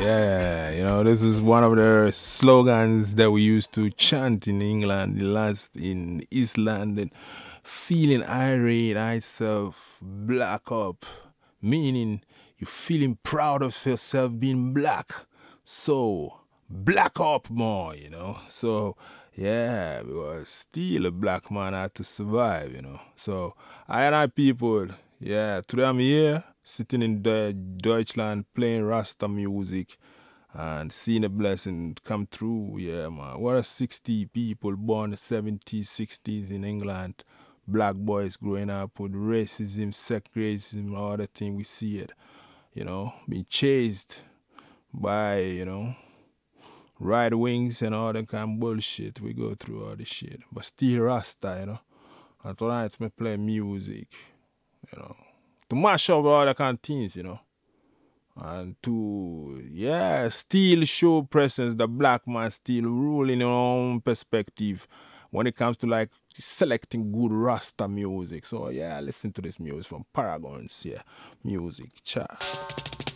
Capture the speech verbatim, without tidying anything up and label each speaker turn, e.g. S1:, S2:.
S1: Yeah, you know, this is one of the slogans that we used to chant in England, the last in East London. Feeling irate, I self black up, meaning you feeling proud of yourself being black. So black up more, you know. So yeah, because still a black man had to survive, you know. So I and I people, yeah, today I'm here sitting in Deu- Deutschland playing Rasta music and seeing a blessing come through. Yeah, man. What are sixty people born in the seventies, sixties in England? Black boys growing up with racism, sex racism, all the thing we see it, you know, being chased by, you know, right wings and all that kind of bullshit. We go through all this shit. But still Rasta, you know. And tonight me play music, you know. To mash up all the kind of things, you know. And to, yeah, still show presence, the black man still ruling your own perspective when it comes to like selecting good Rasta music. So yeah, listen to this music from Paragons, yeah. Music, cha.